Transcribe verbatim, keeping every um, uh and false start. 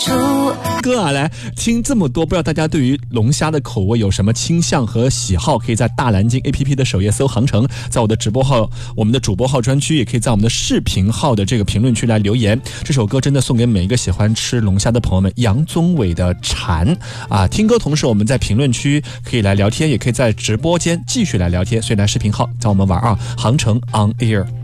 歌啊，来听这么多，不知道大家对于龙虾的口味有什么倾向和喜好？可以在大蓝鲸 A P P 的首页搜航程，在我的直播号、我们的主播号专区，也可以在我们的视频号的这个评论区来留言。这首歌真的送给每一个喜欢吃龙虾的朋友们。杨宗纬的《蝉》啊，听歌同时我们在评论区可以来聊天，也可以在直播间继续来聊天。所以来视频号，在我们玩啊，航程 on air。